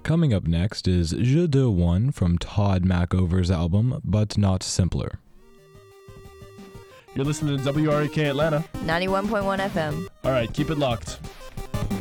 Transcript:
Coming up next is Je de One from Todd Macover's album, But Not Simpler. You're listening to WREK Atlanta. 91.1 FM. All right, keep it locked.